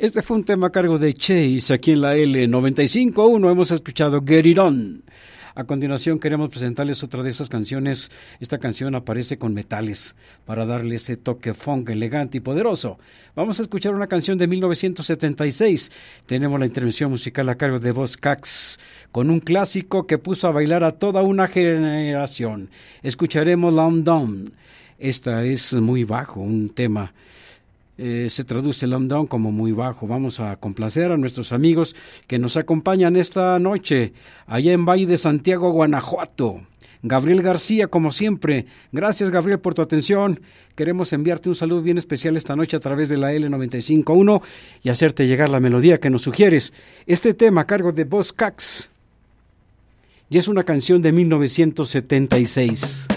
Este fue un tema a cargo de Chase aquí en la L95.1. Hemos escuchado Get It On. A continuación queremos presentarles otra de esas canciones. Esta canción aparece con metales para darle ese toque funk elegante y poderoso. Vamos a escuchar una canción de 1976. Tenemos la intervención musical a cargo de Buzz Cox con un clásico que puso a bailar a toda una generación. Escucharemos Lamb Down. Esta es muy bajo, un tema. Se traduce Lamb Down como muy bajo. Vamos a complacer a nuestros amigos que nos acompañan esta noche allá en Valle de Santiago, Guanajuato. Gabriel García, como siempre. Gracias, Gabriel, por tu atención. Queremos enviarte un saludo bien especial esta noche a través de la L95.1 y hacerte llegar la melodía que nos sugieres. Este tema a cargo de Buzz Cox y es una canción de 1976.